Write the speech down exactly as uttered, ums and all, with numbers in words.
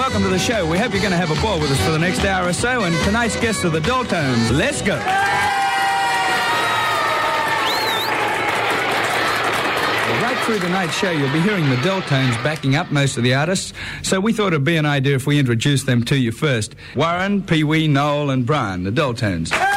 welcome to the show. We hope you're going to have a ball with us for the next hour or so, and tonight's guests are the Dolltones. Let's go. Right through tonight's show, you'll be hearing the Dolltones backing up most of the artists, so we thought it'd be an idea if we introduced them to you first. Warren, Pee Wee, Noel and Brian, the Dolltones.